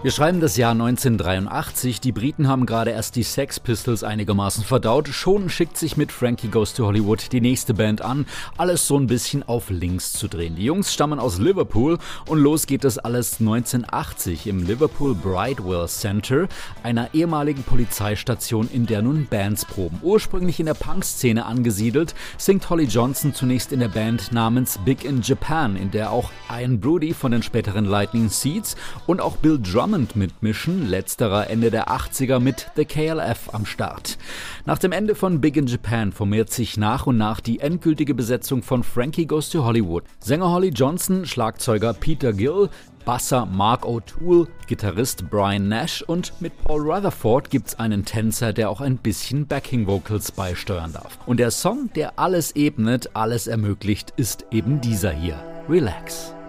Wir schreiben das Jahr 1983, die Briten haben gerade erst die Sex Pistols einigermaßen verdaut, schon schickt sich mit Frankie Goes to Hollywood die nächste Band an, alles so ein bisschen auf links zu drehen. Die Jungs stammen aus Liverpool und los geht es alles 1980 im Liverpool Bridewell Center, einer ehemaligen Polizeistation, in der nun Bands proben. Ursprünglich in der Punk-Szene angesiedelt, singt Holly Johnson zunächst in der Band namens Big in Japan, in der auch Ian Broody von den späteren Lightning Seeds und auch Bill Drummond mitmischen, letzterer Ende der 80er mit The KLF am Start. Nach dem Ende von Big in Japan formiert sich nach und nach die endgültige Besetzung von Frankie Goes to Hollywood. Sänger Holly Johnson, Schlagzeuger Peter Gill, Basser Mark O'Toole, Gitarrist Brian Nash und mit Paul Rutherford gibt's einen Tänzer, der auch ein bisschen Backing Vocals beisteuern darf. Und der Song, der alles ebnet, alles ermöglicht, ist eben dieser hier, Relax.